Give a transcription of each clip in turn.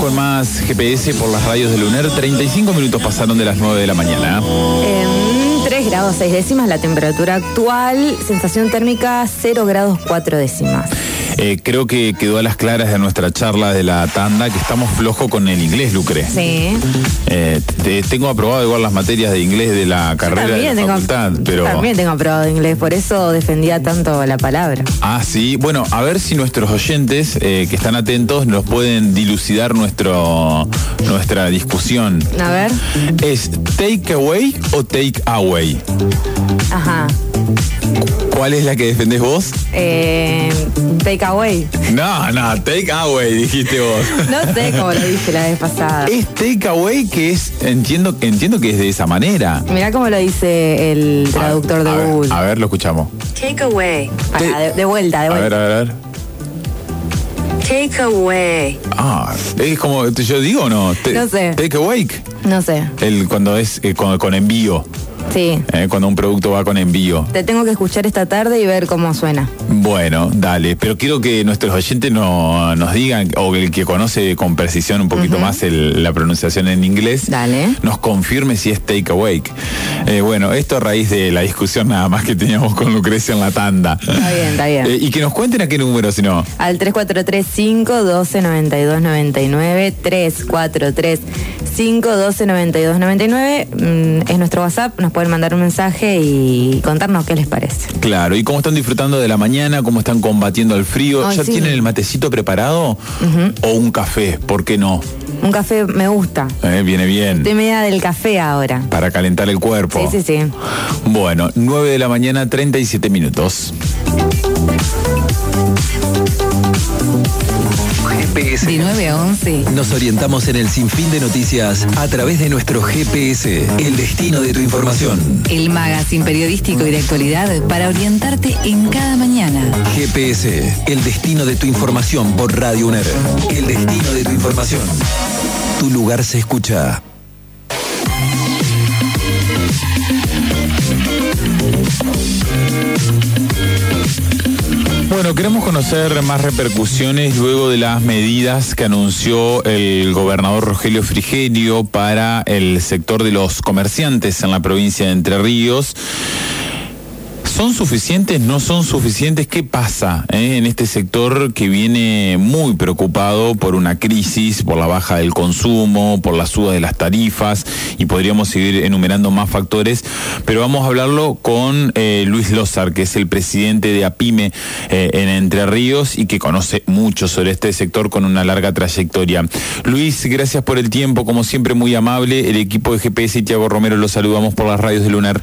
con más GPS por las radios de Luner. 35 minutos pasaron de las 9 de la mañana. 3 grados 6 décimas la temperatura actual, sensación térmica 0 grados 4 décimas. Creo que quedó a las claras de nuestra charla de la tanda que estamos flojos con el inglés, Lucre. Sí. Tengo aprobado igual las materias de inglés de la carrera de la facultad, pero... También tengo aprobado inglés, por eso defendía tanto la palabra. Ah, sí. Bueno, a ver si nuestros oyentes que están atentos nos pueden dilucidar nuestra discusión. A ver. ¿Es take away o take away? Ajá. ¿Cuál es la que defendés vos? Take away. No, take away, dijiste vos. No sé cómo lo dije la vez pasada. Es take away, que es, entiendo que es de esa manera. Mirá cómo lo dice el traductor de Google. A ver, lo escuchamos. Take away. De vuelta. A ver. Take away. Es como, ¿yo digo o no? No sé. Take away. No sé. Cuando es con envío. Sí. Cuando un producto va con envío. Te tengo que escuchar esta tarde y ver cómo suena. Bueno, dale. Pero quiero que nuestros oyentes nos digan, o el que conoce con precisión un poquito más la pronunciación en inglés, dale, nos confirme si es take away. Bueno, esto a raíz de la discusión nada más que teníamos con Lucrecia en la tanda. Está bien. Y que nos cuenten a qué número, si no. Al 3435-129299, 3435-129299, es nuestro WhatsApp, nos pueden mandar un mensaje y contarnos qué les parece. Claro, y cómo están disfrutando de la mañana, cómo están combatiendo el frío. ¿Ya tienen el matecito preparado? ¿O un café? ¿Por qué no? Un café me gusta. Viene bien. Estoy media del café ahora. Para calentar el cuerpo. Sí. Bueno, 9 de la mañana, 37 minutos. GPS. De 9 a 11. Nos orientamos en el sinfín de noticias a través de nuestro GPS, el destino de tu información. El magazine periodístico y de actualidad para orientarte en cada mañana. GPS, el destino de tu información por Radio UNER. El destino de tu información. Tu lugar se escucha. Bueno, queremos conocer más repercusiones luego de las medidas que anunció el gobernador Rogelio Frigerio para el sector de los comerciantes en la provincia de Entre Ríos. ¿Son suficientes? ¿No son suficientes? ¿Qué pasa en este sector que viene muy preocupado por una crisis, por la baja del consumo, por la suba de las tarifas, y podríamos seguir enumerando más factores? Pero vamos a hablarlo con Luis Lozar, que es el presidente de APYME en Entre Ríos y que conoce mucho sobre este sector con una larga trayectoria. Luis, gracias por el tiempo, como siempre muy amable. El equipo de GPS y Tiago Romero los saludamos por las radios de Luner.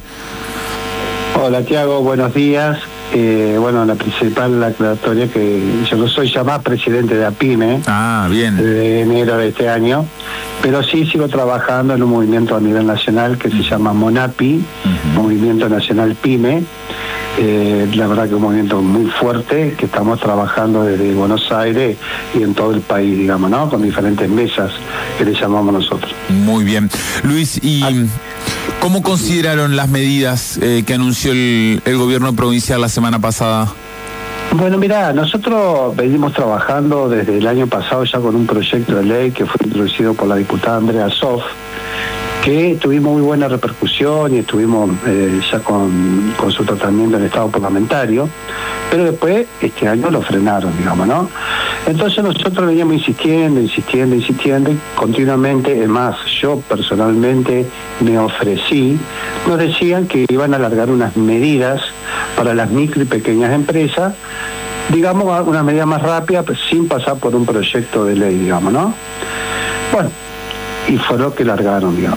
Hola Tiago, buenos días. Bueno, la principal aclaratoria que yo no soy ya más presidente de APYME. Bien. De enero de este año, pero sí sigo trabajando en un movimiento a nivel nacional que se llama MONAPI, Movimiento Nacional PYME. La verdad que es un movimiento muy fuerte que estamos trabajando desde Buenos Aires y en todo el país, digamos, ¿no? Con diferentes mesas que le llamamos nosotros. Muy bien. Luis, ¿y cómo consideraron las medidas que anunció el gobierno provincial la semana pasada? Bueno, mira, nosotros venimos trabajando desde el año pasado ya con un proyecto de ley que fue introducido por la diputada Andrea Sof, que tuvimos muy buena repercusión y estuvimos ya con su tratamiento en estado parlamentario, pero después este año lo frenaron, digamos, ¿no? Entonces nosotros veníamos insistiendo y continuamente, es más, yo personalmente me ofrecí, nos decían que iban a alargar unas medidas para las micro y pequeñas empresas, digamos, una medida más rápida, pues, sin pasar por un proyecto de ley, digamos, ¿no? Bueno, y fue lo que largaron, digamos.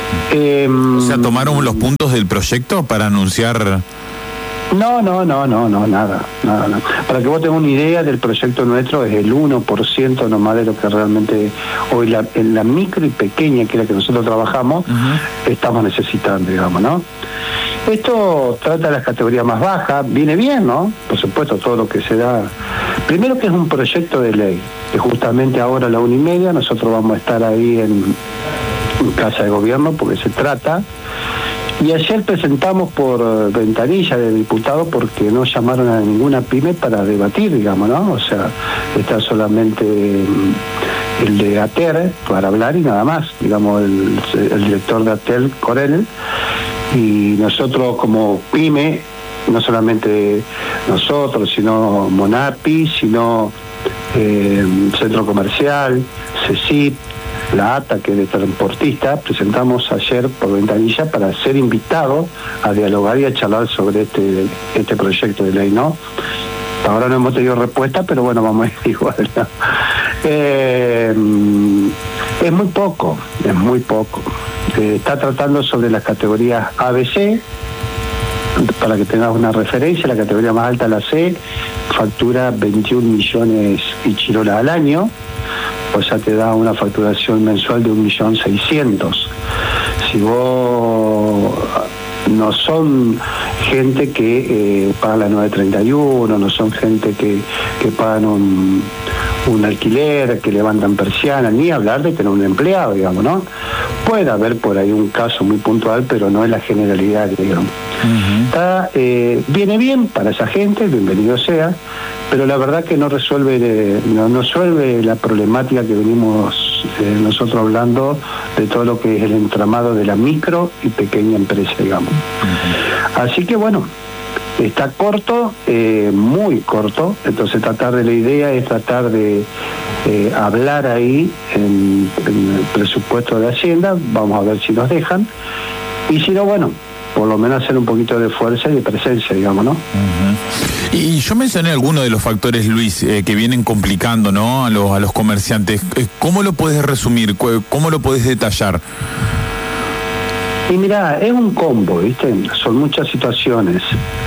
O sea, ¿tomaron los puntos del proyecto para anunciar? No, nada. Para que vos tengas una idea del proyecto nuestro, es el 1% nomás de lo que realmente hoy en la micro y pequeña, que es la que nosotros trabajamos, estamos necesitando, digamos, ¿no? Esto trata de las categorías más bajas, viene bien, ¿no? Por supuesto, todo lo que se da. Primero que es un proyecto de ley, que justamente ahora a la 1:30 nosotros vamos a estar ahí en Casa de Gobierno, porque se trata. Y ayer presentamos por ventanilla de diputados porque no llamaron a ninguna pyme para debatir, digamos, ¿no? O sea, está solamente el de ATER para hablar y nada más, digamos, el director de ATER, Corel, y nosotros como PYME, no solamente nosotros, sino Monapi, sino Centro Comercial, CECIP, la ATA, que es de transportista, presentamos ayer por ventanilla para ser invitados a dialogar y a charlar sobre este proyecto de ley, ¿no? Ahora no hemos tenido respuesta, pero bueno, vamos a ir igual, ¿no? Es muy poco. Está tratando sobre las categorías ABC, para que tengas una referencia. La categoría más alta, la C, factura 21 millones y chirola al año, o sea, te da una facturación mensual de 1.600.000. Si vos no son gente que paga la 931, no son gente que pagan un alquiler, que levantan persianas, ni hablar de tener un empleado, digamos, ¿no? Puede haber por ahí un caso muy puntual, pero no es la generalidad, digamos. Uh-huh. Viene bien para esa gente, bienvenido sea, pero la verdad que no resuelve la problemática que venimos nosotros hablando de todo lo que es el entramado de la micro y pequeña empresa, digamos. Uh-huh. Así que bueno, está corto, muy corto, entonces la idea es tratar de hablar ahí en el presupuesto de Hacienda, vamos a ver si nos dejan, y si no, bueno, por lo menos hacer un poquito de fuerza y de presencia, digamos, ¿no? Uh-huh. Y yo mencioné algunos de los factores, Luis, que vienen complicando, ¿no?, a los comerciantes. ¿Cómo lo puedes resumir? ¿Cómo lo puedes detallar? Y mira, es un combo, ¿viste? Son muchas situaciones.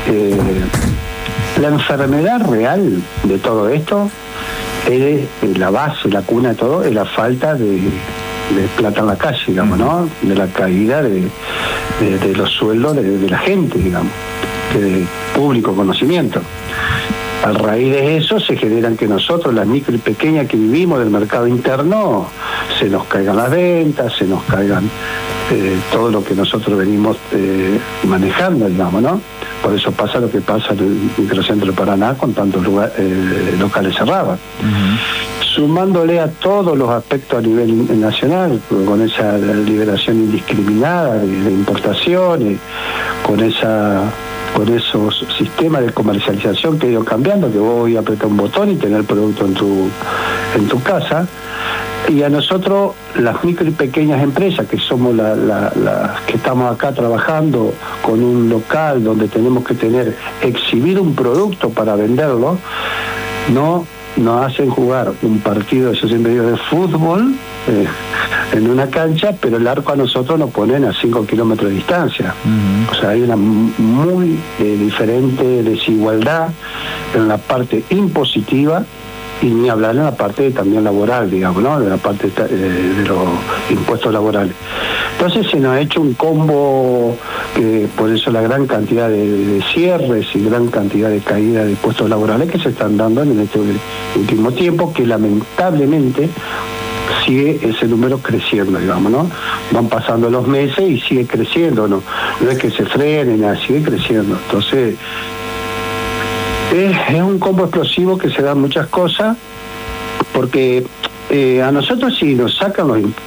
La enfermedad real de todo esto es la base, la cuna de todo, es la falta de plata en la calle, digamos, ¿no? De la caída de los sueldos de la gente, digamos, de público conocimiento. A raíz de eso se generan que nosotros, las micro y pequeñas que vivimos del mercado interno, se nos caigan las ventas, se nos caigan todo lo que nosotros venimos manejando, digamos, ¿no? Por eso pasa lo que pasa en el microcentro de Paraná con tantos locales cerrados. Uh-huh. Sumándole a todos los aspectos a nivel nacional, con esa liberación indiscriminada de importaciones, con esos sistemas de comercialización que ha ido cambiando, que vos hoy apretar un botón y tener el producto en tu casa. Y a nosotros, las micro y pequeñas empresas, que somos las que estamos acá trabajando con un local donde tenemos que exhibir un producto para venderlo, no nos hacen jugar un partido, yo siempre digo, de fútbol en una cancha, pero el arco a nosotros nos ponen a 5 kilómetros de distancia. Uh-huh. O sea, hay una muy diferente desigualdad en la parte impositiva, y ni hablar en la parte también laboral, digamos, ¿no? De la parte de los impuestos laborales. Entonces se nos ha hecho un combo, que por eso la gran cantidad de cierres y gran cantidad de caída de impuestos laborales que se están dando en este último tiempo, que lamentablemente sigue ese número creciendo, digamos, ¿no? Van pasando los meses y sigue creciendo, no es que se frene, nada, sigue creciendo. Entonces es un combo explosivo que se dan muchas cosas, porque a nosotros si nos sacan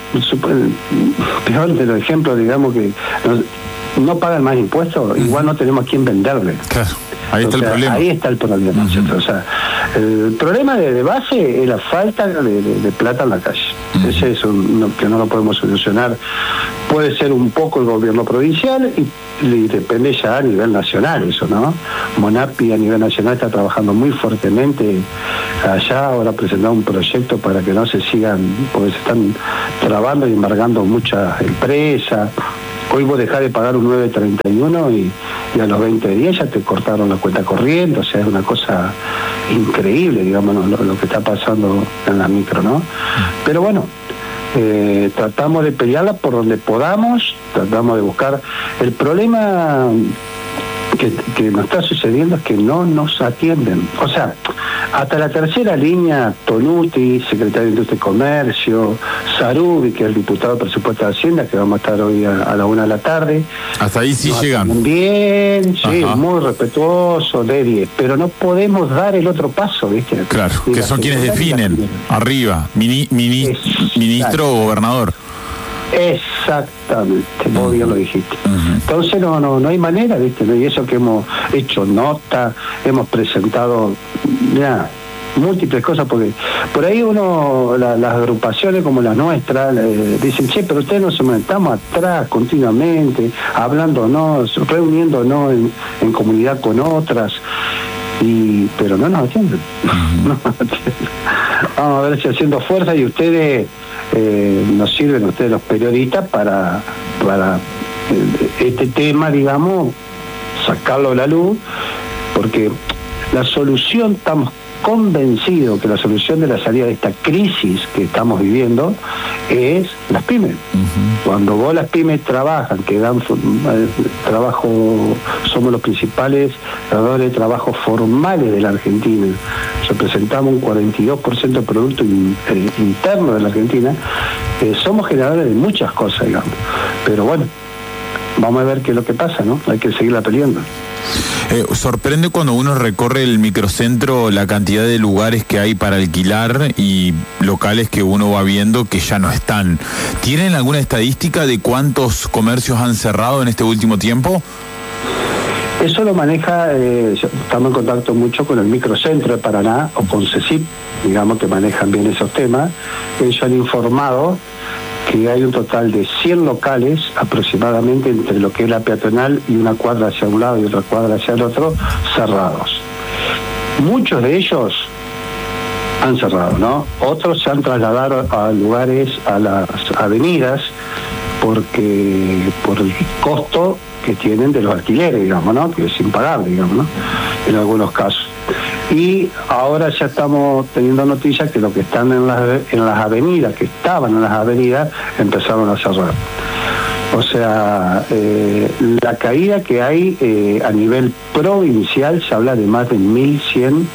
peor de los ejemplos, digamos, que no pagan más impuestos, igual no tenemos a quién venderle. Claro, ahí está el problema. Ahí está el problema, uh-huh. ¿Cierto? O sea, el problema de base es la falta de plata en la calle. Uh-huh. Ese es que no lo podemos solucionar. Puede ser un poco el gobierno provincial y depende ya a nivel nacional eso, ¿no? Monapi a nivel nacional está trabajando muy fuertemente allá, ahora ha presentado un proyecto para que no se sigan, porque se están trabando y embargando muchas empresas. Hoy vos dejás de pagar un 931 y a los 20 días ya te cortaron la cuenta corriente, o sea, es una cosa increíble, digamos, lo que está pasando en la micro, ¿no? Pero bueno, tratamos de pelearla por donde podamos, tratamos de buscar. El problema que nos está sucediendo es que no nos atienden. O sea, hasta la tercera línea, Tonuti, secretario de Industria y Comercio, Sarubi, que es el diputado de Presupuesto de Hacienda, que vamos a estar hoy a la 1 de la tarde. Hasta ahí sí llegan. Bien, sí, Ajá. muy respetuoso, de 10, pero no podemos dar el otro paso, ¿viste? Claro, que son quienes definen, arriba, ministro o gobernador. Exactamente, vos bien lo dijiste. Entonces no hay manera, ¿viste? Y eso que hemos hecho nota, hemos presentado múltiples cosas, porque por ahí las agrupaciones como la nuestra dicen, che, pero ustedes nos estamos atrás continuamente, hablándonos, reuniéndonos en comunidad con otras, pero no nos atienden. No nos atienden. Vamos a ver si haciendo fuerza, y ustedes nos sirven, ustedes los periodistas, para este tema, digamos, sacarlo a la luz, porque la solución, estamos convencidos que la solución de la salida de esta crisis que estamos viviendo es las pymes. Cuando vos, las pymes trabajan, que dan trabajo, somos los principales dadores de trabajo formales de la Argentina, representamos un 42% del producto interno de la Argentina, somos generadores de muchas cosas, digamos, pero bueno, vamos a ver qué es lo que pasa, ¿no? Hay que seguirla peleando. Sorprende cuando uno recorre el microcentro la cantidad de lugares que hay para alquilar y locales que uno va viendo que ya no están. ¿Tienen alguna estadística de cuántos comercios han cerrado en este último tiempo? Eso lo maneja, estamos en contacto mucho con el microcentro de Paraná o con CECIP, digamos, que manejan bien esos temas. Ellos han informado que hay un total de 100 locales aproximadamente entre lo que es la peatonal y una cuadra hacia un lado y otra cuadra hacia el otro, cerrados. Muchos de ellos han cerrado, ¿no? Otros se han trasladado a lugares, a las avenidas, porque por el costo que tienen de los alquileres, digamos, ¿no? Que es impagable, digamos, ¿no? En algunos casos. Y ahora ya estamos teniendo noticias que los que están en las avenidas, que estaban en las avenidas, empezaron a cerrar. O sea, la caída que hay a nivel provincial, se habla de más de 1.100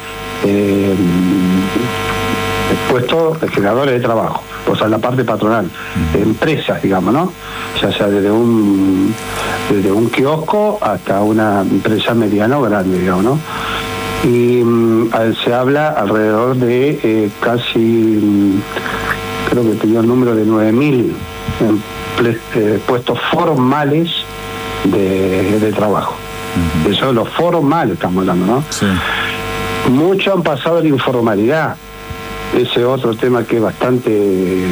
puestos de generadores de trabajo, o sea, la parte patronal, de empresas, digamos, ¿no? Ya sea desde un kiosco hasta una empresa mediana o grande, digamos, ¿no? Y se habla alrededor de casi, creo que tenía el número de 9.000 puestos formales de trabajo. Eso de los formales estamos hablando, ¿no? Sí. Muchos han pasado a la informalidad. Ese otro tema que es bastante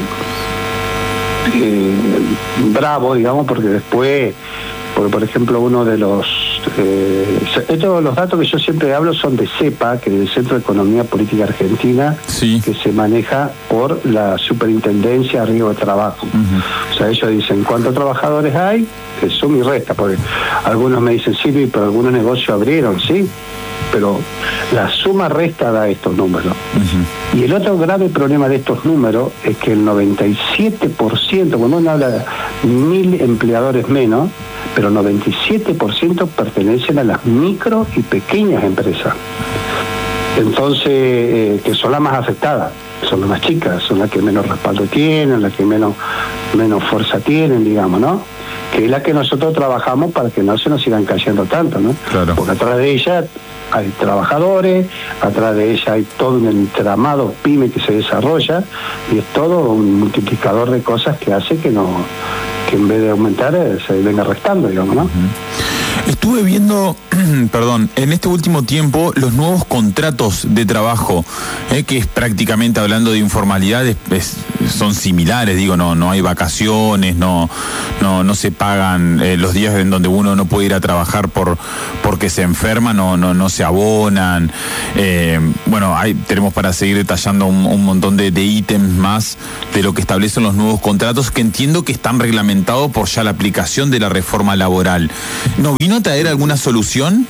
bravo, digamos, porque después, por ejemplo, uno de los los datos que yo siempre hablo son de CEPA, que es el Centro de Economía Política Argentina, sí, que se maneja por la Superintendencia de Riesgo de Trabajo. O sea, ellos dicen cuántos trabajadores hay, suma y resta, porque algunos me dicen sí, pero algunos negocios abrieron, sí, pero la suma resta da estos números. Y el otro grave problema de estos números es que el 97%, cuando uno habla de 1.000 empleadores menos, pero 97% pertenecen a las micro y pequeñas empresas. Entonces, que son las más afectadas, son las más chicas, son las que menos respaldo tienen, las que menos fuerza tienen, digamos, ¿no? Que es la que nosotros trabajamos para que no se nos sigan cayendo tanto, ¿no? Claro. Porque atrás de ella hay trabajadores, atrás de ella hay todo un entramado pyme que se desarrolla, y es todo un multiplicador de cosas que hace que en vez de aumentar se venga restando, digamos, ¿no? Estuve viendo, perdón, en este último tiempo los nuevos contratos de trabajo, que es prácticamente, hablando de informalidad, son similares, digo, no hay vacaciones, no se pagan los días en donde uno no puede ir a trabajar porque se enferma, no se abonan. Bueno, tenemos para seguir detallando un montón de ítems más de lo que establecen los nuevos contratos, que entiendo que están reglamentados por ya la aplicación de la reforma laboral. ¿No vino a traer alguna solución?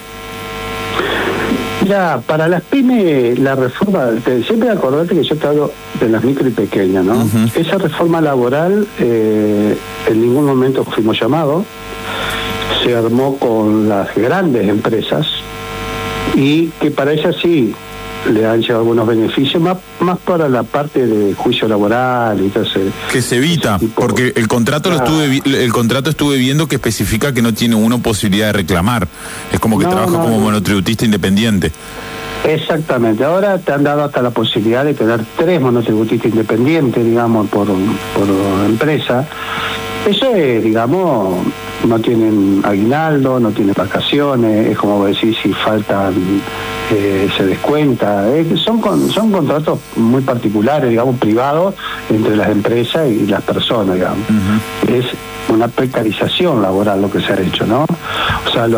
Mira, para las pymes, la reforma, siempre acordate que yo te hablo de las micro y pequeñas, ¿no? Esa reforma laboral, en ningún momento fuimos llamados. se armó con las grandes empresas y que para ellas sí le han llegado algunos beneficios, más para la parte de juicio laboral y todo eso. Que se evita, porque el contrato estuve viendo que especifica que no tiene uno posibilidad de reclamar. Es como que trabaja como monotributista independiente. Exactamente. Ahora te han dado hasta la posibilidad de tener 3 monotributistas independientes, digamos, por empresa. Eso es, digamos, no tienen aguinaldo, no tienen vacaciones, es como decir, si faltan, se descuenta. Son contratos muy particulares, digamos, privados entre las empresas y las personas, digamos. Uh-huh. Es una precarización laboral lo que se ha hecho, ¿no? O sea,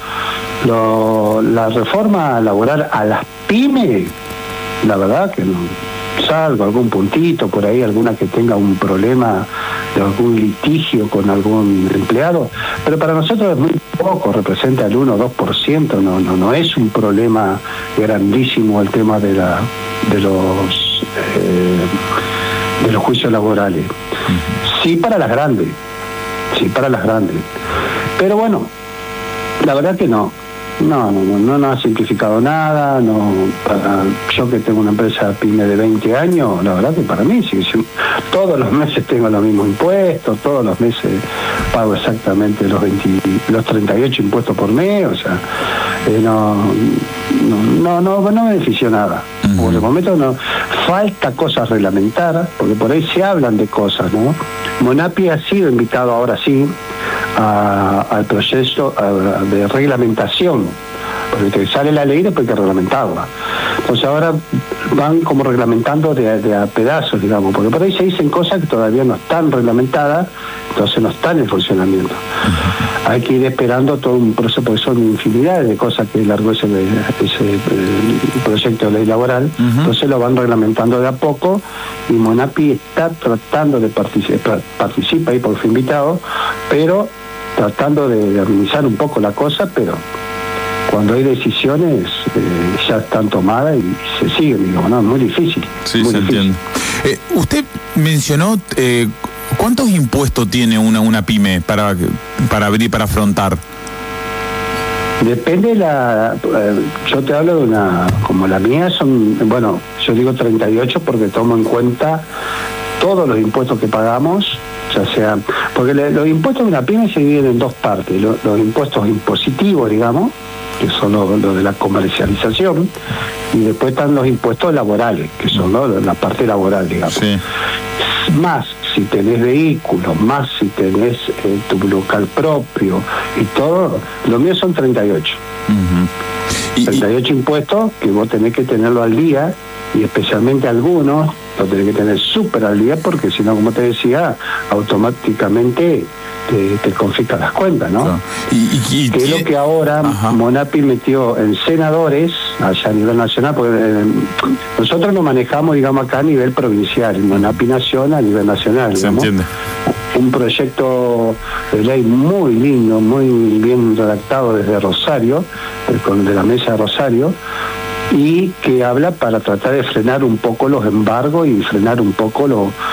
la reforma laboral a las pymes, la verdad que no, salvo algún puntito por ahí, alguna que tenga un problema de algún litigio con algún empleado, pero para nosotros es muy poco, representa el 1 o 2%, no es un problema grandísimo el tema de los juicios laborales. Sí para las grandes, pero bueno, la verdad que no ha simplificado nada. Yo que tengo una empresa pyme de 20 años, la verdad que para mí todos los meses tengo los mismos impuestos, todos los meses pago exactamente los 38 impuestos por mes, o sea, no benefició nada. Por el momento no, falta cosas a reglamentar, porque por ahí se hablan de cosas, ¿no? Monapi ha sido invitado ahora sí al proceso de reglamentación, porque sale la ley y después hay que reglamentarla. Entonces ahora van como reglamentando de a pedazos, digamos, porque por ahí se dicen cosas que todavía no están reglamentadas, entonces no están en funcionamiento. Hay que ir esperando todo un proceso, porque son infinidades de cosas que largó ese proyecto de ley laboral. Entonces lo van reglamentando de a poco y Monapi está tratando de participa ahí por su invitado, pero tratando de organizar un poco la cosa, pero cuando hay decisiones ya están tomadas y se siguen, digamos, ¿no? Es muy difícil. Sí, muy se difícil. entiende. Usted mencionó ¿cuántos impuestos tiene una pyme para abrir, para afrontar? Depende yo te hablo de como la mía son, bueno, yo digo 38 porque tomo en cuenta todos los impuestos que pagamos, ya sea, porque los impuestos de una pyme se dividen en 2 partes, los impuestos impositivos, digamos, que son los de la comercialización, y después están los impuestos laborales, que son la parte laboral, digamos. Sí. Más si tenés vehículos, más si tenés tu local propio y todo, lo mío son 38. Uh-huh. 38 impuestos que vos tenés que tenerlo al día, y especialmente algunos lo tenés que tener súper al día, porque si no, como te decía, automáticamente te confiscan las cuentas, ¿no? Claro. Que es lo que ahora Monapi metió en senadores allá a nivel nacional, porque nosotros nos manejamos, digamos, acá a nivel provincial, Monapi nació a nivel nacional. Se entiende. Un proyecto de ley muy lindo, muy bien redactado desde Rosario, de la mesa de Rosario, y que habla para tratar de frenar un poco los embargos y frenar un poco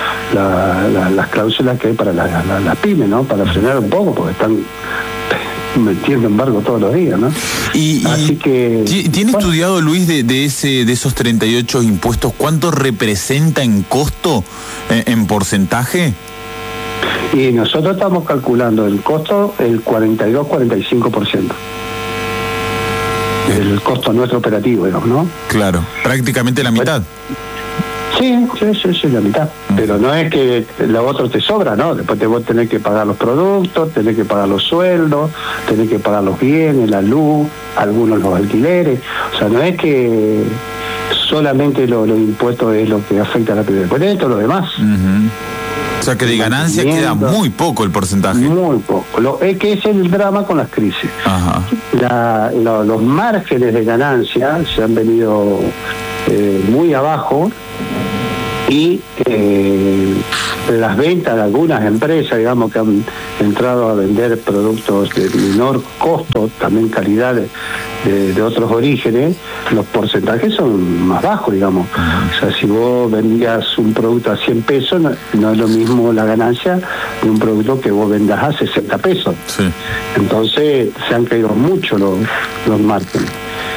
las cláusulas que hay para las pymes, ¿no? Para frenar un poco, porque están metiendo embargo todos los días, ¿no? Así que ¿tiene estudiado, Luis, de esos 38 impuestos, cuánto representa en costo, en porcentaje? Y nosotros estamos calculando el costo el 42-45%. El costo nuestro operativo, digamos, ¿no? Claro, prácticamente la mitad. Sí, la mitad. Pero no es que lo otro te sobra, ¿no? Después vos tenés que pagar los productos, tenés que pagar los sueldos, tenés que pagar los bienes, la luz, algunos los alquileres. O sea, no es que solamente los impuestos es lo que afecta a la PIB. Después de todo lo demás. Uh-huh. O sea que de ganancia queda muy poco el porcentaje. Muy poco. Es que es el drama con las crisis. Ajá. Los márgenes de ganancia se han venido muy abajo y las ventas de algunas empresas, digamos, que han entrado a vender productos de menor costo, también calidad de otros orígenes, los porcentajes son más bajos, digamos. O sea, si vos vendías un producto a 100 pesos, no es lo mismo la ganancia de un producto que vos vendas a 60 pesos. Sí. Entonces se han caído mucho los márgenes.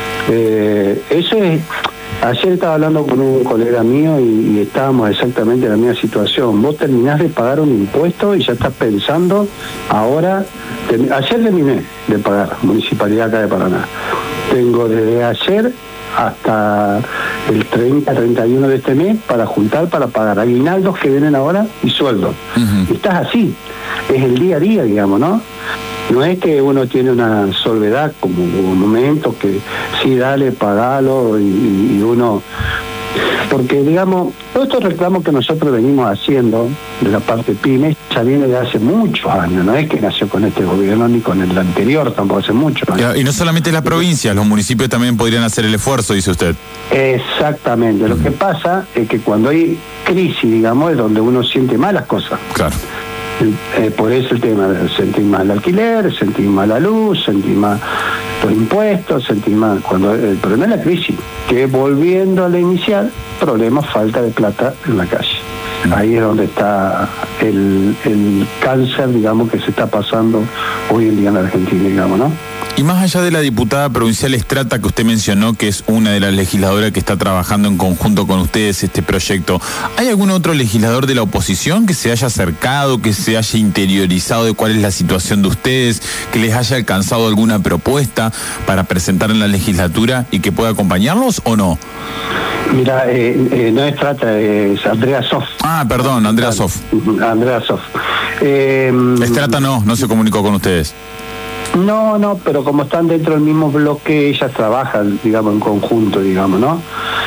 Eso es... Ayer estaba hablando con un colega mío y estábamos exactamente en la misma situación. Vos terminás de pagar un impuesto y ya estás pensando ahora... Ayer terminé de pagar, Municipalidad acá de Paraná. Tengo desde ayer hasta el 30-31 de este mes para juntar, para pagar aguinaldos que vienen ahora y sueldos. Y estás así, es el día a día, digamos, ¿no? No es que uno tiene una solvedad como momentos que sí, dale, pagalo y uno... Porque, digamos, todos estos reclamos que nosotros venimos haciendo de la parte PYME ya viene de hace muchos años, no es que nació con este gobierno ni con el anterior, tampoco hace muchos años. Y no solamente las provincias, los municipios también podrían hacer el esfuerzo, dice usted. Exactamente, lo que pasa es que cuando hay crisis, digamos, es donde uno siente más las cosas. Claro. Por eso el tema de sentir más el alquiler, sentir más la luz, sentir más los impuestos, sentir más... Cuando el problema es la crisis, que volviendo a la inicial, problema, falta de plata en la calle. Ahí es donde está el cáncer, digamos, que se está pasando hoy en día en la Argentina, digamos, ¿no? Y más allá de la diputada provincial Estrata que usted mencionó, que es una de las legisladoras que está trabajando en conjunto con ustedes este proyecto, ¿hay algún otro legislador de la oposición que se haya acercado, que se haya interiorizado de cuál es la situación de ustedes, que les haya alcanzado alguna propuesta para presentar en la legislatura y que pueda acompañarlos o no? Mira, no es Estrata, es Andrea Sof. Ah, perdón, Andrea Sof. Andrea Sof. Estrata no se comunicó con ustedes. No, pero como están dentro del mismo bloque, ellas trabajan, digamos, en conjunto, digamos, ¿no?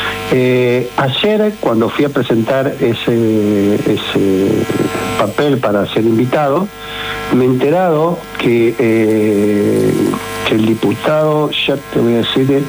Ayer, cuando fui a presentar ese papel para ser invitado, me he enterado que el diputado, ya te voy a decir,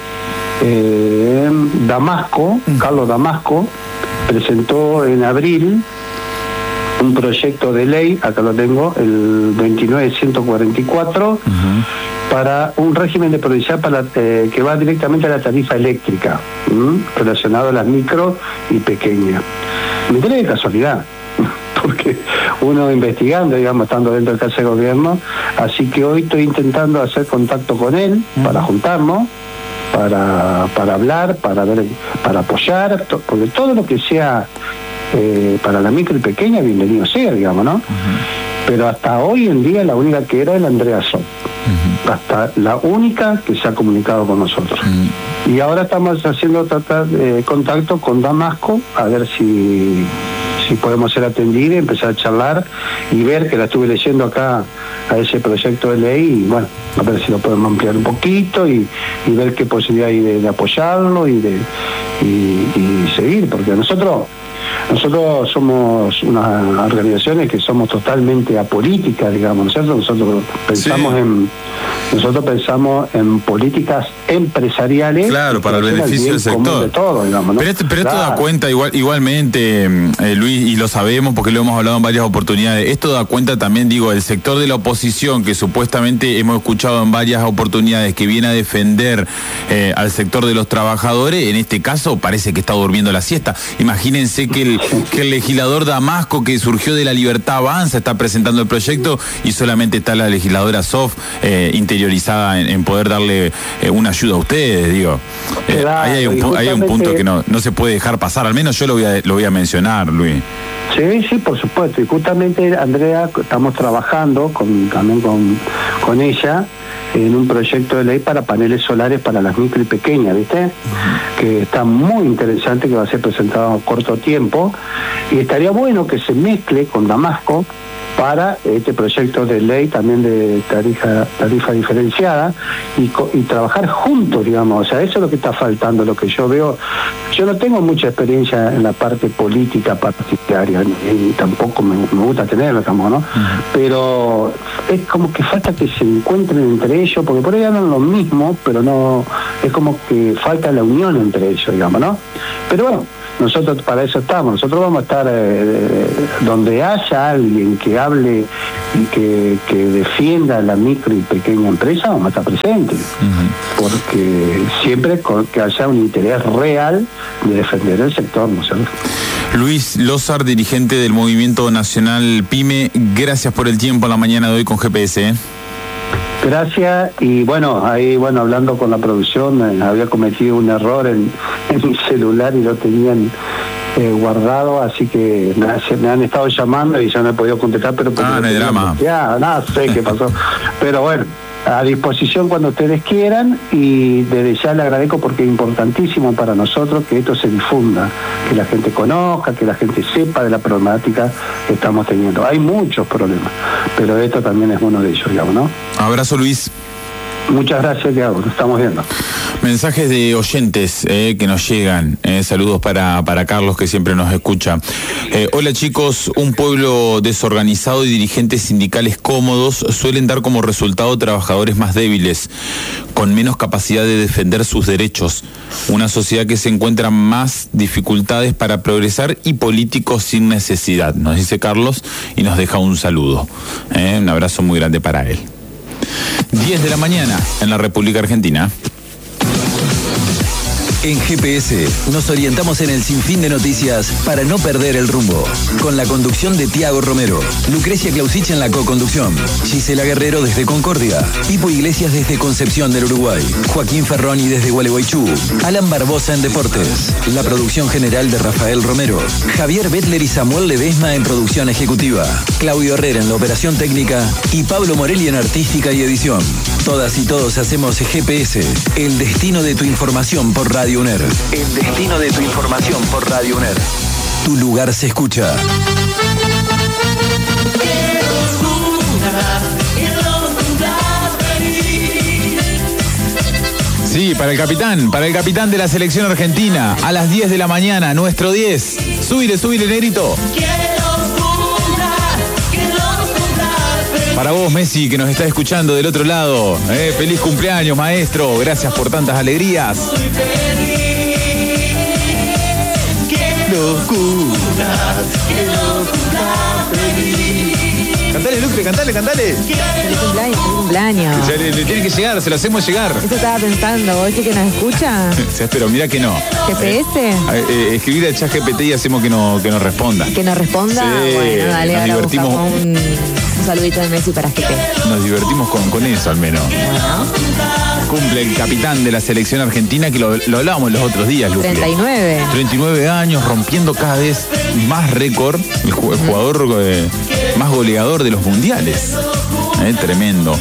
Damasco, Carlos Damasco, presentó en abril un proyecto de ley, acá lo tengo, el 29144, para un régimen de provincial que va directamente a la tarifa eléctrica, relacionado a las micro y pequeñas. Me enteré de casualidad, porque uno investigando, digamos, estando dentro del Casa de Gobierno, así que hoy estoy intentando hacer contacto con él para juntarnos, para hablar, para ver, para apoyar, porque todo lo que sea para la micro y pequeña, bienvenido sea, digamos, ¿no? Pero hasta hoy en día la única que era el Andrea Sof. Hasta la única que se ha comunicado con nosotros. Y ahora estamos haciendo contacto con Damasco, a ver si podemos ser atendidos, empezar a charlar y ver, que la estuve leyendo acá a ese proyecto de ley, y bueno, a ver si lo podemos ampliar un poquito y ver qué posibilidad hay de apoyarlo y seguir, porque nosotros somos unas organizaciones que somos totalmente apolíticas, digamos, ¿no es cierto? Nosotros pensamos en políticas empresariales. Claro, para el beneficio del sector. De todo, digamos, ¿no? Pero esto da cuenta igualmente, Luis, y lo sabemos porque lo hemos hablado en varias oportunidades, esto da cuenta también, digo, el sector de la oposición que supuestamente hemos escuchado en varias oportunidades que viene a defender al sector de los trabajadores, en este caso parece que está durmiendo la siesta. Imagínense que el legislador Damasco, que surgió de la Libertad Avanza, está presentando el proyecto y solamente está la legisladora Sof interiorizada en poder darle una ayuda a ustedes, digo. Ahí hay un punto que no se puede dejar pasar, al menos yo lo voy a mencionar, Luis. Sí, por supuesto, y justamente, Andrea, estamos trabajando también con ella en un proyecto de ley para paneles solares para las micro y pequeñas, ¿viste? Que está muy interesante, que va a ser presentado a corto tiempo, y estaría bueno que se mezcle con Damasco para este proyecto de ley también de tarifa diferenciada y trabajar juntos, digamos. O sea, eso es lo que está faltando, lo que yo veo. Yo no tengo mucha experiencia en la parte política partidaria, y tampoco me gusta tenerla, digamos, ¿no? Pero es como que falta que se encuentren entre ellos, porque por ahí hablan lo mismo, pero no, es como que falta la unión entre ellos, digamos, ¿no? Pero bueno, nosotros para eso estamos, nosotros vamos a estar donde haya alguien que hable y que defienda la micro y pequeña empresa, vamos a estar presentes, porque siempre que haya un interés real de defender el sector, ¿no es cierto? Luis Lozar, dirigente del Movimiento Nacional PYME, gracias por el tiempo en la mañana de hoy con GPS. Gracias, y bueno, ahí hablando con la producción, había cometido un error en mi celular y lo tenían guardado, así que me han estado llamando y yo no he podido contestar, pero no hay drama. Ya, nada, sé qué pasó, pero bueno, a disposición cuando ustedes quieran, y desde ya le agradezco porque es importantísimo para nosotros que esto se difunda, que la gente conozca, que la gente sepa de la problemática que estamos teniendo. Hay muchos problemas, pero esto también es uno de ellos, digamos, ¿no? Abrazo, Luis. Muchas gracias, Thiago, nos estamos viendo. Mensajes de oyentes que nos llegan. Saludos para Carlos, que siempre nos escucha. Hola chicos, un pueblo desorganizado y dirigentes sindicales cómodos suelen dar como resultado trabajadores más débiles, con menos capacidad de defender sus derechos. Una sociedad que se encuentra más dificultades para progresar y políticos sin necesidad, nos dice Carlos y nos deja un saludo. Un abrazo muy grande para él. 10 de la mañana en la República Argentina. En GPS nos orientamos en el sinfín de noticias para no perder el rumbo. Con la conducción de Tiago Romero, Lucrecia Clausich en la co-conducción, Gisela Guerrero desde Concordia, Pipo Iglesias desde Concepción del Uruguay, Joaquín Ferroni desde Gualeguaychú, Alan Barbosa en Deportes, la producción general de Rafael Romero, Javier Bettler y Samuel Ledesma en producción ejecutiva, Claudio Herrera en la operación técnica y Pablo Morelli en artística y edición. Todas y todos hacemos GPS, el destino de tu información por Radio UNER. El destino de tu información por Radio UNER. Tu lugar se escucha. Sí, para el capitán de la selección argentina, a las 10 de la mañana, nuestro 10. Súbile, negrito. Para vos, Messi, que nos está escuchando del otro lado. Feliz cumpleaños, maestro. Gracias por tantas alegrías. ¡Qué locura! Cantale, Lucre, cantale. Feliz cumpleaños. Ya le tiene que llegar, se lo hacemos llegar. Eso estaba pensando, ¿vos decís que nos escucha? Pero mira que no. ¿GPS? Escribir al chat GPT y hacemos que nos responda. ¿Que nos responda? Sí, bueno, dale, nos ahora divertimos. buscamos un saludito de Messi para GP. Nos divertimos con eso al menos. Bueno. Cumple el capitán de la selección argentina, que lo hablábamos los otros días, Lucre. 39 años, rompiendo cada vez más récord, el jugador más goleador de los mundiales. Tremendo.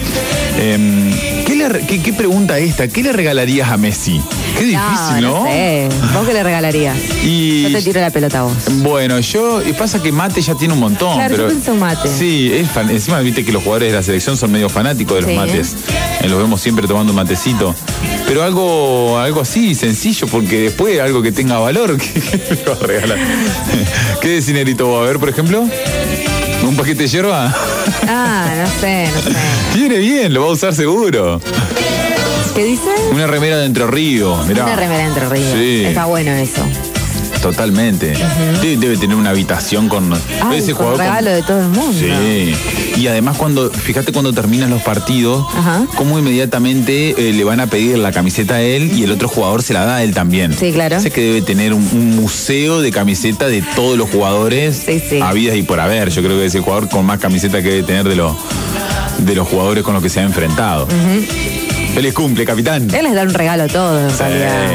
¿Qué pregunta esta? ¿Qué le regalarías a Messi? Qué difícil, ¿no? No sé. ¿Vos qué le regalarías? Y yo te tiro la pelota a vos. Bueno, pasa que Mate ya tiene un montón. Claro, pero yo pensé un mate. Sí, encima viste que los jugadores de la selección son medio fanáticos de los mates. Los vemos siempre tomando un matecito. Pero algo así, sencillo, porque después algo que tenga valor, ¿qué le va a regalar? ¿Qué decinerito va a haber, por ejemplo? ¿Un paquete de yerba? No sé. Viene bien, lo va a usar seguro. ¿Qué dice? Una remera de Entre Ríos, mirá. Una remera de Entre Ríos. Sí. Está bueno eso. Totalmente. Debe tener una habitación con ese con jugador regalo de todo el mundo. Sí. Y además fíjate cuando terminan los partidos, cómo inmediatamente le van a pedir la camiseta a él y el otro jugador se la da a él también. Sí, claro. Sé que debe tener un museo de camiseta de todos los jugadores habidas y por haber. Yo creo que es el jugador con más camiseta que debe tener de los jugadores con los que se ha enfrentado. Feliz cumple, capitán. Él les da un regalo a todos, en realidad.